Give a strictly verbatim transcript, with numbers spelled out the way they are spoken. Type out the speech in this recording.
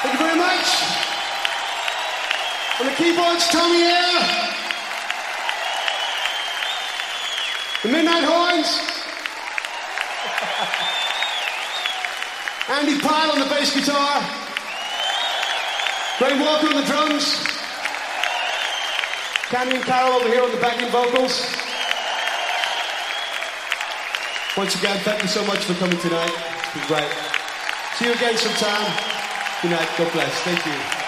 Thank you very much. On the keyboards, Tommy here. The Midnight Horns. Andy Pyle on the bass guitar. Ray Walker on the drums. Candy and Carol over here on the backing vocals. Once again, thank you so much for coming tonight. It's been great. See you again sometime. Good night. God bless. Thank you.